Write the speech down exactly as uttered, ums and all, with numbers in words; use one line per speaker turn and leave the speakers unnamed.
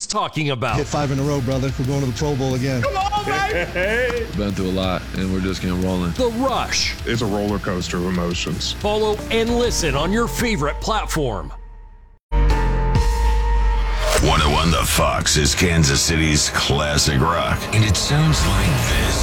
talking about.
Hit five in a row, brother. We're going to the Pro Bowl again.
Come on, baby!
We've been through a lot, and we're just getting rolling.
The Rush.
It's a roller coaster of emotions.
Follow and listen on your favorite platform.
one oh one The Fox is Kansas City's classic rock, and it sounds like this.